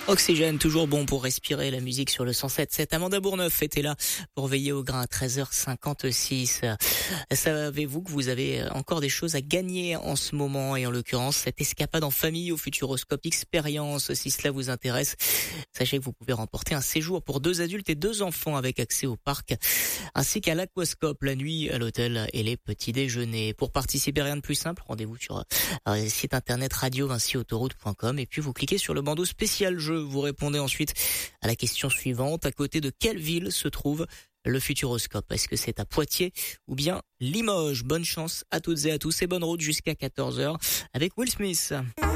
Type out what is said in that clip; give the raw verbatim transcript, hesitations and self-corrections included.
Oxygène, toujours bon pour respirer, la musique sur le cent sept virgule sept. Amanda Bourneuf était là pour veiller au grain à treize heures cinquante-six. Savez-vous que vous avez encore des choses à gagner en ce moment, et en l'occurrence cette escapade en famille au Futuroscope Expérience, si cela vous intéresse. Sachez que vous pouvez remporter un séjour pour deux adultes et deux enfants avec accès au parc, ainsi qu'à l'aquascope la nuit à l'hôtel et les petits déjeuners. Pour participer, rien de plus simple, rendez-vous sur le site internet radio vinci autoroute point com et puis vous cliquez sur le bandeau spécial jeu. Vous répondez ensuite à la question suivante: à côté de quelle ville se trouve le Futuroscope? Est-ce que c'est à Poitiers ou bien Limoges? Bonne chance à toutes et à tous et bonne route jusqu'à quatorze heures avec Will Smith.